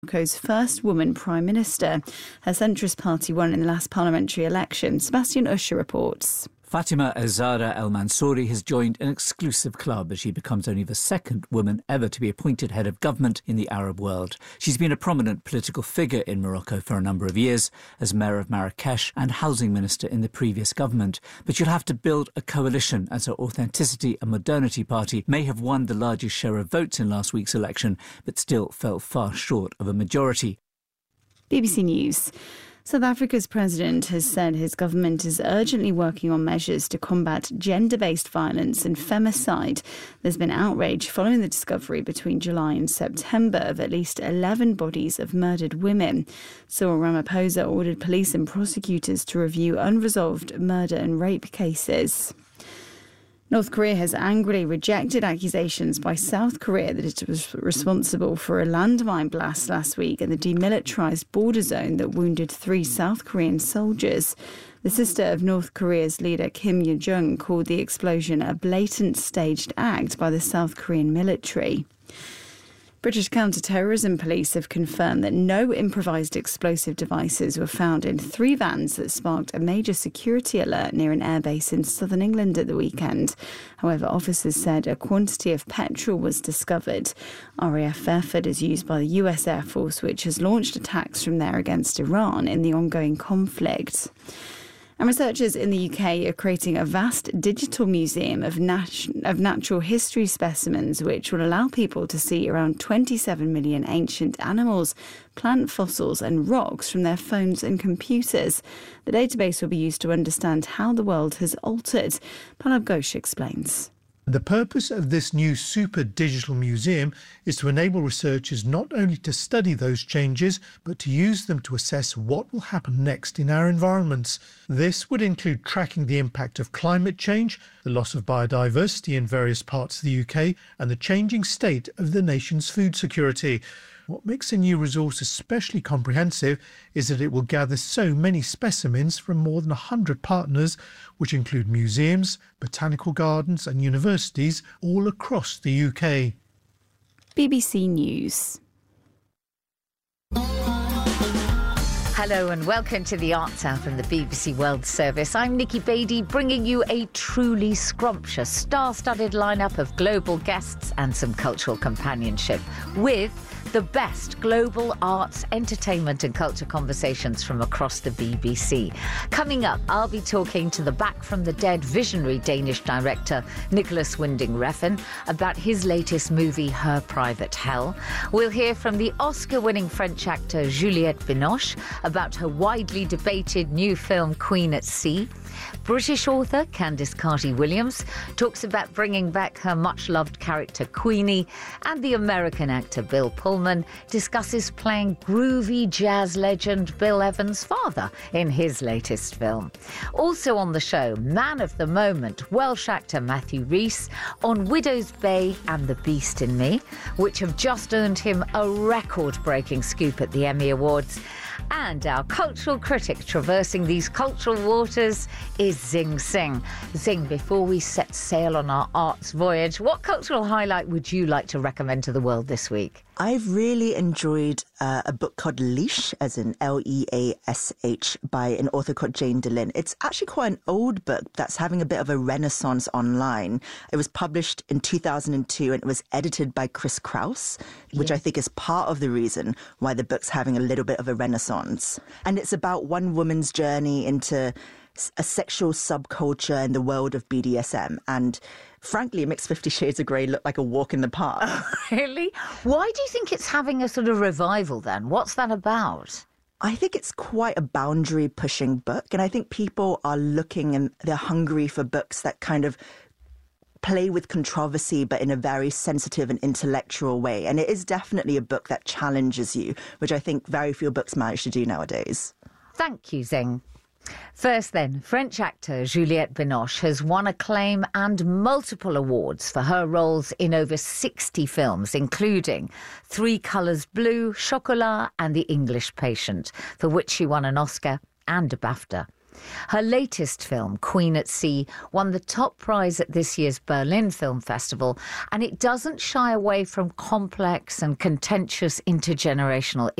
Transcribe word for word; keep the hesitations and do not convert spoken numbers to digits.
Morocco's first woman prime minister. Her centrist party won in the last parliamentary election. Sebastian Usher reports. Fatima Zahra El Mansouri has joined an exclusive club as she becomes only the second woman ever to be appointed head of government in the Arab world. She's been a prominent political figure in Morocco for a number of years as mayor of Marrakesh and housing minister in the previous government. But she'll have to build a coalition as her Authenticity and Modernity party may have won the largest share of votes in last week's election, but still fell far short of a majority. B B C News. South Africa's president has said his government is urgently working on measures to combat gender-based violence and femicide. There's been outrage following the discovery between July and September of at least eleven bodies of murdered women. Cyril Ramaphosa ordered police and prosecutors to review unresolved murder and rape cases. North Korea has angrily rejected accusations by South Korea that it was responsible for a landmine blast last week in the demilitarised border zone that wounded three South Korean soldiers. The sister of North Korea's leader Kim Yo-jong called the explosion a blatant staged act by the South Korean military. British counter-terrorism police have confirmed that no improvised explosive devices were found in three vans that sparked a major security alert near an airbase in southern England at the weekend. However, officers said a quantity of petrol was discovered. R A F Fairford is used by the U S Air Force, which has launched attacks from there against Iran in the ongoing conflict. And researchers in the U K are creating a vast digital museum of, nat- of natural history specimens, which will allow people to see around twenty-seven million ancient animals, plant fossils and rocks from their phones and computers. The database will be used to understand how the world has altered. Pallab Ghosh explains. The purpose of this new super digital museum is to enable researchers not only to study those changes, but to use them to assess what will happen next in our environments. This would include tracking the impact of climate change, the loss of biodiversity in various parts of the U K, and the changing state of the nation's food security. What makes the new resource especially comprehensive is that it will gather so many specimens from more than one hundred partners, which include museums, botanical gardens and universities all across the U K. B B C News. Hello and welcome to the Arts Hour from the B B C World Service. I'm Nikki Beattie, bringing you a truly scrumptious, star-studded lineup of global guests and some cultural companionship with the best global arts, entertainment and culture conversations from across the B B C. Coming up, I'll be talking to the Back from the Dead visionary Danish director Nicholas Winding Refn about his latest movie, Her Private Hell. We'll hear from the Oscar-winning French actor Juliette Binoche about her widely debated new film Queen at Sea. British author Candice Carty-Williams talks about bringing back her much-loved character Queenie, and the American actor Bill Pullman discusses playing groovy jazz legend Bill Evans' father in his latest film. Also on the show, man of the moment, Welsh actor Matthew Rhys on Widow's Bay and The Beast in Me, which have just earned him a record-breaking scoop at the Emmy Awards. And our cultural critic traversing these cultural waters is Zing Singh. Zing, before we set sail on our arts voyage, what cultural highlight would you like to recommend to the world this week? I've really enjoyed uh, a book called Leash, as in L E A S H, by an author called Jane DeLynn. It's actually quite an old book that's having a bit of a renaissance online. It was published in two thousand two and it was edited by Chris Kraus, which yes. I think is part of the reason why the book's having a little bit of a renaissance. And it's about one woman's journey into a sexual subculture in the world of B D S M. And frankly, it makes Fifty Shades of Grey look like a walk in the park. Oh, really? Why do you think it's having a sort of revival then? What's that about? I think it's quite a boundary-pushing book. And I think people are looking and they're hungry for books that kind of play with controversy, but in a very sensitive and intellectual way. And it is definitely a book that challenges you, which I think very few books manage to do nowadays. Thank you, Zing. First then, French actor Juliette Binoche has won acclaim and multiple awards for her roles in over sixty films, including Three Colours Blue, Chocolat and The English Patient, for which she won an Oscar and a BAFTA. Her latest film, Queen at Sea, won the top prize at this year's Berlin Film Festival, and it doesn't shy away from complex and contentious intergenerational